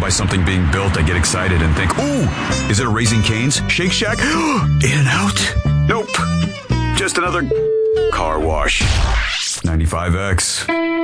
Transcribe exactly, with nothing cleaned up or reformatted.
by something being built, I get excited and think, ooh, is it a Raising Cane's? Shake Shack? In-N-Out? Nope. Just another car wash. ninety-five X.